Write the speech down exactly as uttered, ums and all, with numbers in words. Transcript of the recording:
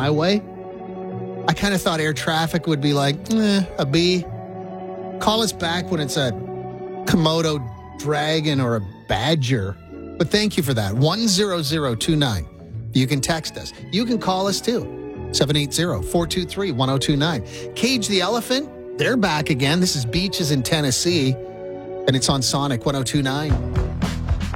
highway. I kind of thought air traffic would be like, eh, a B. Call us back when it's a Komodo dragon or a badger. But thank you for that. one zero zero two nine. You can text us. You can call us too. seven eight zero, four two three, one zero two nine. Cage the Elephant, they're back again. This is Beaches in Tennessee, and it's on Sonic one oh two nine.